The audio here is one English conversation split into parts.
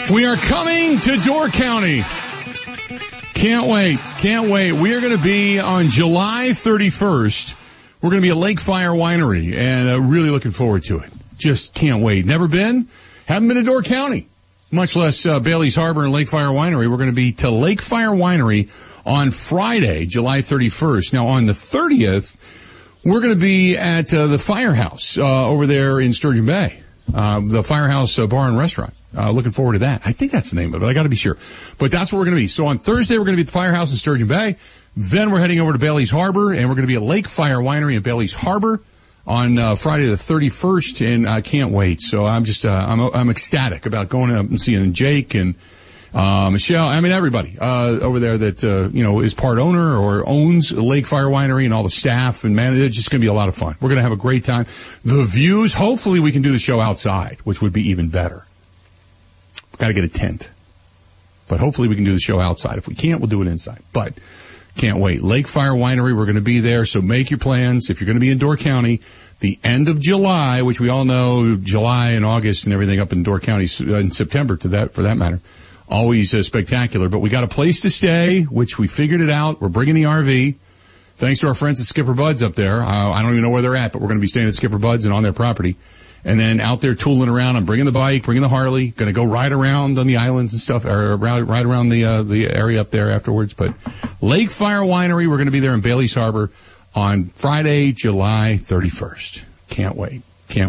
We are coming to Door County. Can't wait. We are going to be on July 31st. We're going to be at Lake Fire Winery, and really looking forward to it. Just can't wait. Never been? Haven't been to Door County, much less Bailey's Harbor and Lake Fire Winery. We're going to be to Lake Fire Winery on Friday, July 31st. Now, on the 30th, we're going to be at the Firehouse over there in Sturgeon Bay, the Firehouse Bar and Restaurant. Looking forward to that. I think that's the name of it. I got to be sure. But that's where we're going to be. So on Thursday, we're going to be at the Firehouse in Sturgeon Bay. Then we're heading over to Bailey's Harbor, and we're going to be at Lake Fire Winery in Bailey's Harbor on Friday the 31st, and I can't wait. So I'm just I'm ecstatic about going up and seeing Jake and Michelle. I mean, everybody over there that is part owner or owns Lake Fire Winery, and all the staff and man, it's just going to be a lot of fun. We're going to have a great time. The views. Hopefully, we can do the show outside, which would be even better. Got to get a tent. But hopefully we can do the show outside. If we can't, we'll do it inside. But can't wait. Lake Fire Winery, we're going to be there, so make your plans. If you're going to be in Door County, the end of July, which we all know, July and August and everything up in Door County, in September for that matter, always spectacular. But we got a place to stay, which we figured it out. We're bringing the RV. Thanks to our friends at Skipper Bud's up there. I don't even know where they're at, but we're going to be staying at Skipper Bud's and on their property. And then out there tooling around. I'm bringing the bike, bringing the Harley. Going to go ride around on the islands and stuff, or ride around the area up there afterwards. But Lake Fire Winery, we're going to be there in Bailey's Harbor on Friday, July 31st. Can't wait.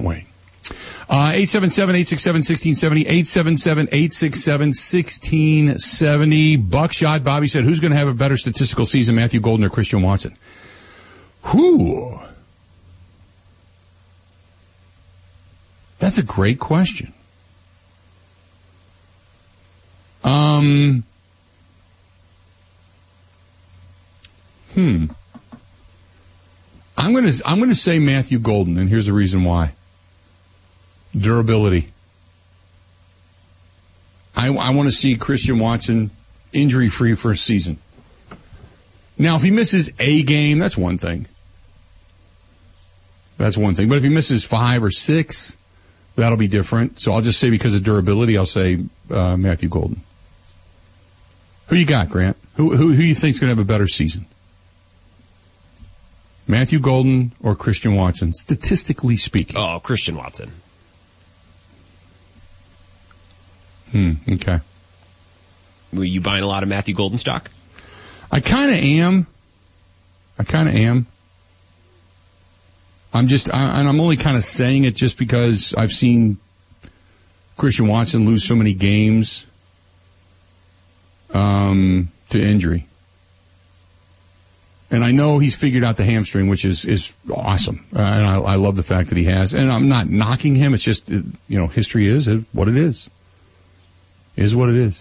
877-867-1670, 877-867-1670. Buckshot Bobby said, who's going to have a better statistical season, Matthew Golden or Christian Watson? Who? That's a great question. I'm going to say Matthew Golden, and here's the reason why. Durability. I want to see Christian Watson injury-free for a season. Now, if he misses a game, that's one thing. But if he misses 5 or 6, that'll be different. So I'll just say because of durability, I'll say Matthew Golden. Who you got, Grant? Who you think's going to have a better season? Matthew Golden or Christian Watson, statistically speaking? Oh, Christian Watson. Okay. Were you buying a lot of Matthew Golden stock? I kind of am. I'm only kind of saying it just because I've seen Christian Watson lose so many games to injury. And I know he's figured out the hamstring, which is awesome. And I love the fact that he has. And I'm not knocking him. It's just, history is what it is. Is what it is.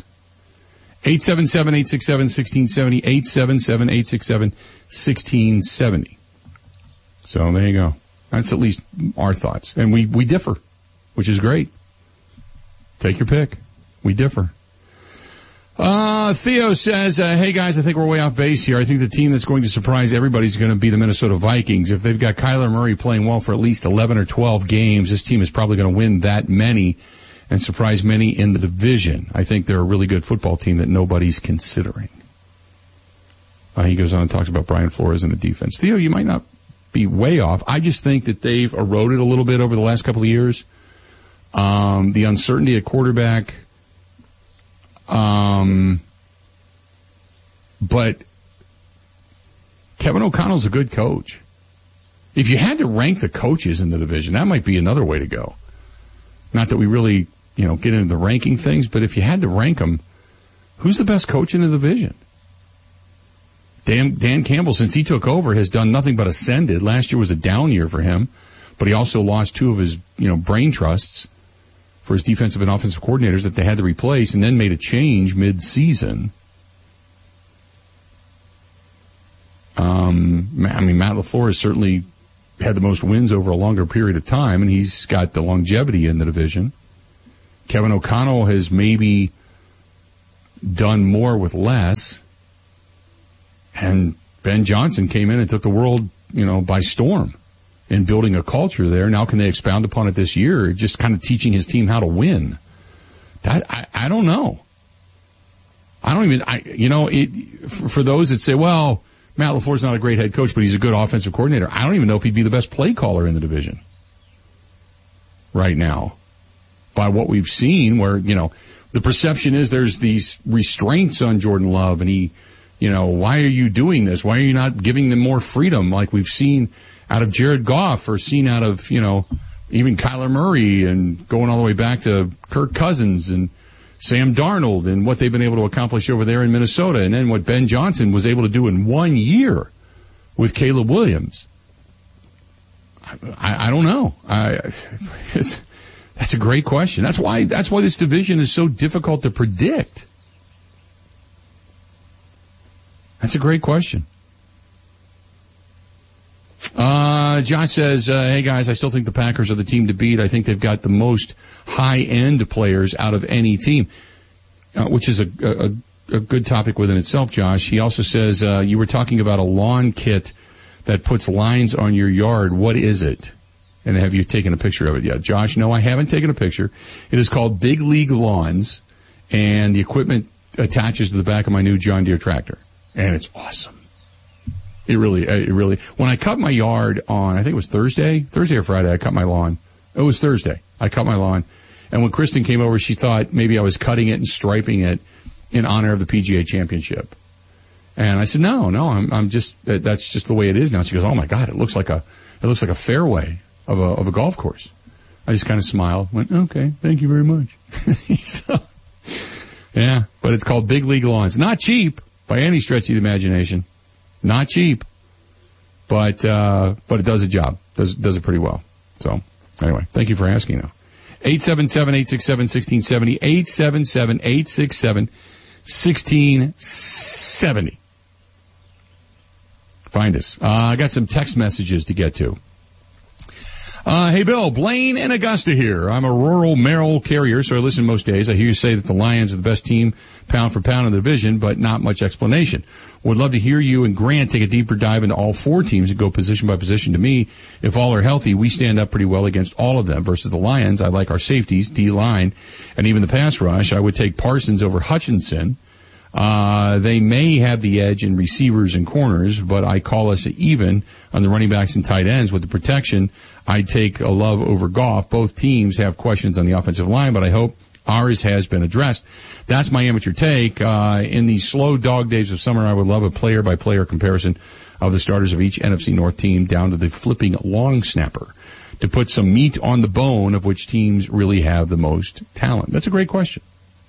877-867-1670, 877-867-1670. So there you go. That's at least our thoughts. And we differ, which is great. Take your pick. We differ. Theo says, hey guys, I think we're way off base here. I think the team that's going to surprise everybody is going to be the Minnesota Vikings. If they've got Kyler Murray playing well for at least 11 or 12 games, this team is probably going to win that many and surprise many in the division. I think they're a really good football team that nobody's considering. He goes on and talks about Brian Flores and the defense. Theo, you might not be way off. I just think that they've eroded a little bit over the last couple of years. The uncertainty at quarterback. But Kevin O'Connell's a good coach. If you had to rank the coaches in the division, that might be another way to go. Not that we really, get into the ranking things, but if you had to rank them, who's the best coach in the division? Dan Campbell, since he took over, has done nothing but ascended. Last year was a down year for him, but he also lost 2 of his, brain trusts for his defensive and offensive coordinators that they had to replace, and then made a change mid-season. Matt LaFleur has certainly had the most wins over a longer period of time, and he's got the longevity in the division. Kevin O'Connell has maybe done more with less. And Ben Johnson came in and took the world, by storm in building a culture there. Now can they expound upon it this year, just kind of teaching his team how to win? I don't know. For those that say, well, Matt LaFleur's not a great head coach, but he's a good offensive coordinator. I don't even know if he'd be the best play caller in the division right now. By what we've seen, where, the perception is there's these restraints on Jordan Love, and he, why are you doing this? Why are you not giving them more freedom like we've seen out of Jared Goff or seen out of, even Kyler Murray, and going all the way back to Kirk Cousins and Sam Darnold and what they've been able to accomplish over there in Minnesota, and then what Ben Johnson was able to do in 1 year with Caleb Williams. I don't know. That's a great question. That's why this division is so difficult to predict. That's a great question. Josh says, hey guys, I still think the Packers are the team to beat. I think they've got the most high-end players out of any team, which is a good topic within itself, Josh. He also says, you were talking about a lawn kit that puts lines on your yard. What is it? And have you taken a picture of it yet? Josh, no, I haven't taken a picture. It is called Big League Lawns, and the equipment attaches to the back of my new John Deere tractor. And it's awesome. It really, when I cut my yard on, I think it was Thursday or Friday, I cut my lawn. It was Thursday. I cut my lawn. And when Kristen came over, she thought maybe I was cutting it and striping it in honor of the PGA Championship. And I said, no, I'm just, that's just the way it is now. She goes, oh my God, it looks like a fairway of a golf course. I just kind of smiled, went, okay, thank you very much. So, yeah, but it's called Big League Lawns. Not cheap by any stretch of the imagination. Not cheap, but it does a job. Does it pretty well. So, anyway, thank you for asking though. 877-867-1670, 877-867-1670. Find us. I got some text messages to get to. Hey Bill, Blaine and Augusta here. I'm a rural Merrill carrier, so I listen most days. I hear you say that the Lions are the best team pound for pound in the division, but not much explanation. Would love to hear you and Grant take a deeper dive into all four teams and go position by position. To me, if all are healthy, we stand up pretty well against all of them. Versus the Lions, I like our safeties, D-line, and even the pass rush. I would take Parsons over Hutchinson. They may have the edge in receivers and corners, but I call us even on the running backs and tight ends. With the protection, I'd take a Love over Goff. Both teams have questions on the offensive line, but I hope ours has been addressed. That's my amateur take. In the slow dog days of summer, I would love a player-by-player comparison of the starters of each NFC North team down to the flipping long snapper to put some meat on the bone of which teams really have the most talent. That's a great question.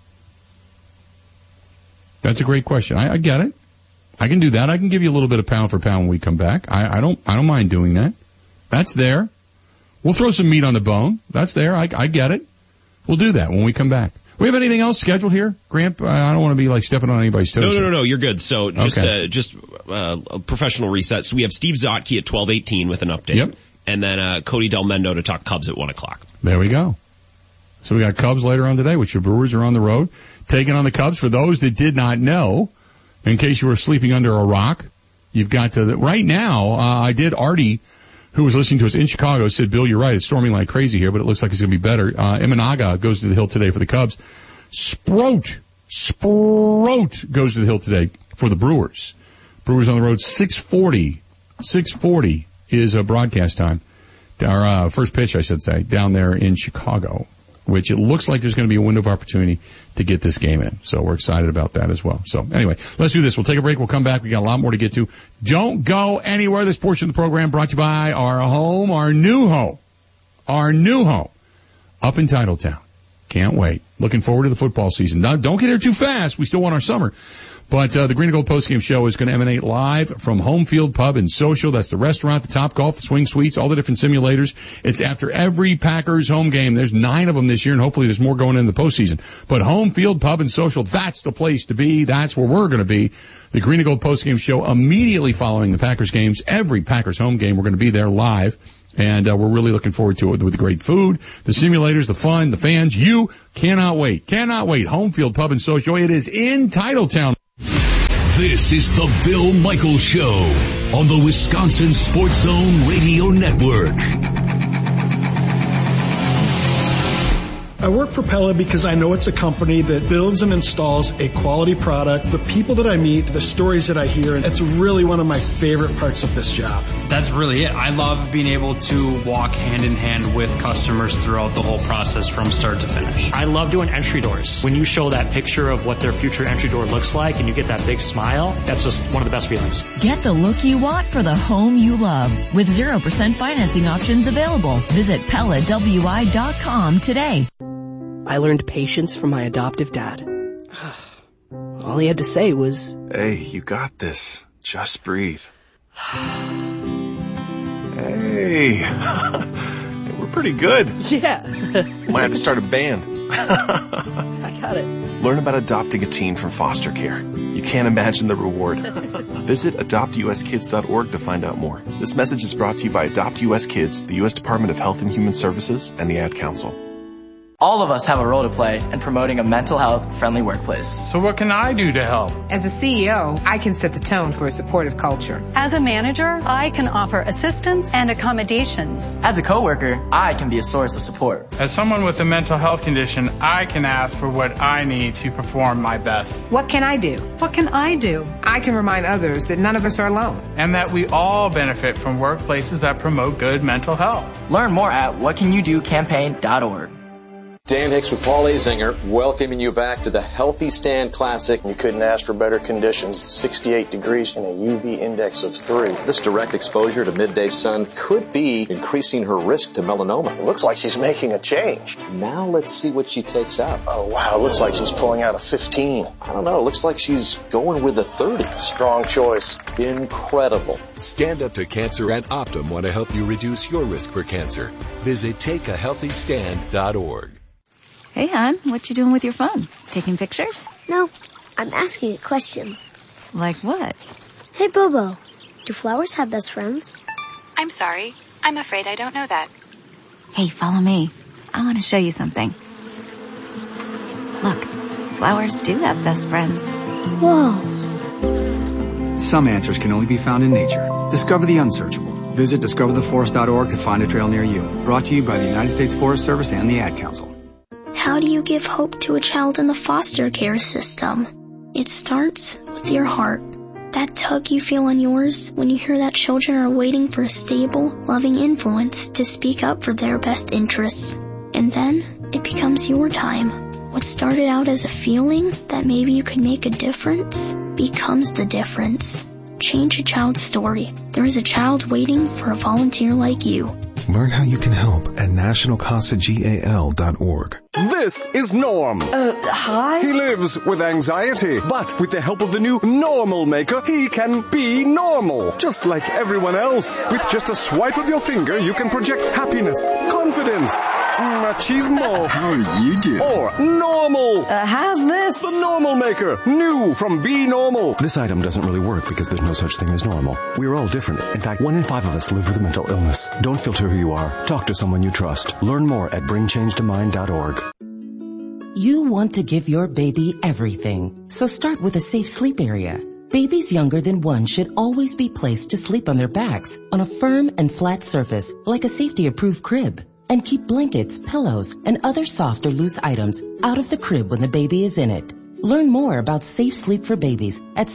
That's a great question. I get it. I can do that. I can give you a little bit of pound for pound when we come back. I don't mind doing that. That's there. We'll throw some meat on the bone. That's there. I get it. We'll do that when we come back. We have anything else scheduled here, Grant? I don't want to be like stepping on anybody's toes. No. You're good. So just a professional reset. So we have Steve Zotke at 12:18 with an update. Yep. And then Cody Del Mendo to talk Cubs at 1:00. There we go. So we got Cubs later on today, which your Brewers are on the road taking on the Cubs. For those that did not know, in case you were sleeping under a rock, you've got to right now. Artie, who was listening to us in Chicago, said, "Bill, you're right. It's storming like crazy here, but it looks like it's going to be better." Imanaga goes to the hill today for the Cubs. Sproat goes to the hill today for the Brewers. Brewers on the road. 6:40 is a broadcast time. Our first pitch, I should say, down there in Chicago, which it looks like there's going to be a window of opportunity to get this game in. So we're excited about that as well. So anyway, let's do this. We'll take a break. We'll come back. We got a lot more to get to. Don't go anywhere. This portion of the program brought to you by our new home up in Titletown. Can't wait. Looking forward to the football season. Now, don't get there too fast. We still want our summer. But the Green and Gold postgame show is going to emanate live from Home Field Pub and Social. That's the restaurant, the Top Golf, the Swing Suites, all the different simulators. It's after every Packers home game. There's 9 of them this year, and hopefully there's more going in the postseason. But Home Field Pub and Social, that's the place to be. That's where we're going to be. The Green and Gold postgame show immediately following the Packers games. Every Packers home game, we're going to be there live. And we're really looking forward to it with the great food, the simulators, the fun, the fans. You cannot wait. Cannot wait. Home Field Pub and Social. It is in Titletown. This is the Bill Michaels Show on the Wisconsin Sports Zone Radio Network. I work for Pella because I know it's a company that builds and installs a quality product. The people that I meet, the stories that I hear, it's really one of my favorite parts of this job. That's really it. I love being able to walk hand in hand with customers throughout the whole process from start to finish. I love doing entry doors. When you show that picture of what their future entry door looks like and you get that big smile, that's just one of the best feelings. Get the look you want for the home you love with 0% financing options available. Visit PellaWI.com today. I learned patience from my adoptive dad. All he had to say was, "Hey, you got this. Just breathe." Hey, we're pretty good. Yeah. Might have to start a band. I got it. Learn about adopting a teen from foster care. You can't imagine the reward. Visit adoptuskids.org to find out more. This message is brought to you by Adopt US Kids, the U.S. Department of Health and Human Services, and the Ad Council. All of us have a role to play in promoting a mental health friendly workplace. So what can I do to help? As a CEO, I can set the tone for a supportive culture. As a manager, I can offer assistance and accommodations. As a coworker, I can be a source of support. As someone with a mental health condition, I can ask for what I need to perform my best. What can I do? What can I do? I can remind others that none of us are alone. And that we all benefit from workplaces that promote good mental health. Learn more at whatcanyoudocampaign.org. Dan Hicks with Paul Azinger, welcoming you back to the Healthy Stand Classic. We couldn't ask for better conditions. 68 degrees and a UV index of 3. This direct exposure to midday sun could be increasing her risk to melanoma. It looks like she's making a change. Now let's see what she takes out. Oh, wow. It looks like she's pulling out a 15. I don't know. It looks like she's going with a 30. Strong choice. Incredible. Stand Up to Cancer and Optum want to help you reduce your risk for cancer. Visit takeahealthystand.org. Hey, hon, what you doing with your phone? Taking pictures? No, I'm asking it questions. Like what? Hey, Bobo, do flowers have best friends? I'm sorry. I'm afraid I don't know that. Hey, follow me. I want to show you something. Look, flowers do have best friends. Whoa. Some answers can only be found in nature. Discover the unsearchable. Visit discovertheforest.org to find a trail near you. Brought to you by the United States Forest Service and the Ad Council. How do you give hope to a child in the foster care system? It starts with your heart. That tug you feel on yours when you hear that children are waiting for a stable, loving influence to speak up for their best interests. And then it becomes your time. What started out as a feeling that maybe you could make a difference becomes the difference. Change a child's story. There is a child waiting for a volunteer like you. Learn how you can help at nationalcasagal.org. This is Norm. Hi? He lives with anxiety, but with the help of the new Normal Maker, he can be normal, just like everyone else. With just a swipe of your finger, you can project happiness, confidence, machismo. How are you doing? Or normal. How's this? The Normal Maker, new from Be Normal. This item doesn't really work because there's no such thing as normal. We're all different. In fact, 1 in 5 of us live with a mental illness. Don't filter who you are. Talk to someone you trust. Learn more at bringchangetomind.org. You want to give your baby everything, so start with a safe sleep area. Babies younger than 1 should always be placed to sleep on their backs on a firm and flat surface like a safety-approved crib. And keep blankets, pillows, and other soft or loose items out of the crib when the baby is in it. Learn more about safe sleep for babies at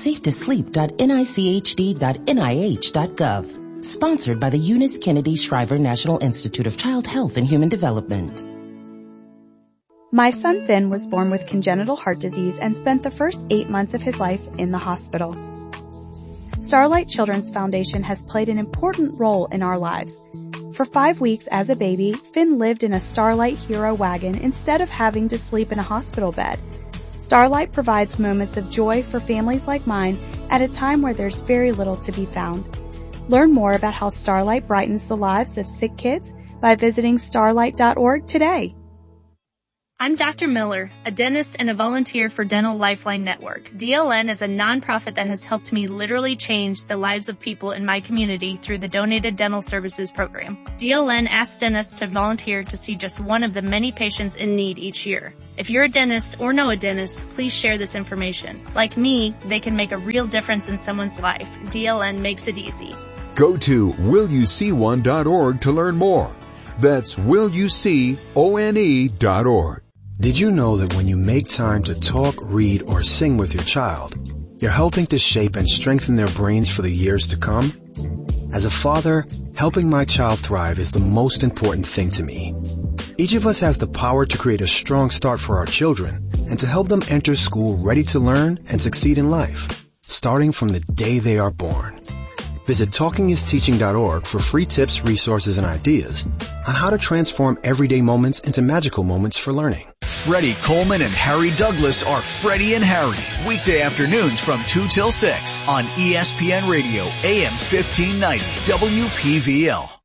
safetoSleep.nichd.nih.gov. Sponsored by the Eunice Kennedy Shriver National Institute of Child Health and Human Development. My son Finn was born with congenital heart disease and spent the first 8 months of his life in the hospital. Starlight Children's Foundation has played an important role in our lives. For 5 weeks as a baby, Finn lived in a Starlight Hero wagon instead of having to sleep in a hospital bed. Starlight provides moments of joy for families like mine at a time where there's very little to be found. Learn more about how Starlight brightens the lives of sick kids by visiting starlight.org today. I'm Dr. Miller, a dentist and a volunteer for Dental Lifeline Network. DLN is a nonprofit that has helped me literally change the lives of people in my community through the Donated Dental Services program. DLN asks dentists to volunteer to see just one of the many patients in need each year. If you're a dentist or know a dentist, please share this information. Like me, they can make a real difference in someone's life. DLN makes it easy. Go to willyouseeone.org to learn more. That's willyouseeone.org. Did you know that when you make time to talk, read, or sing with your child, you're helping to shape and strengthen their brains for the years to come? As a father, helping my child thrive is the most important thing to me. Each of us has the power to create a strong start for our children and to help them enter school ready to learn and succeed in life, starting from the day they are born. Visit TalkingIsTeaching.org for free tips, resources, and ideas on how to transform everyday moments into magical moments for learning. Freddie Coleman and Harry Douglas are Freddie and Harry, weekday afternoons from 2 till 6 on ESPN Radio, AM 1590, WPVL.